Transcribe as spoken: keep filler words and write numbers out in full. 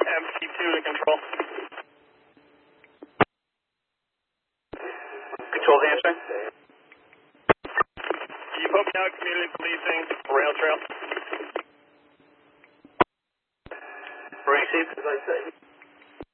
M C two to control. Control's answering. Can you put me out community policing, rail trail? Received.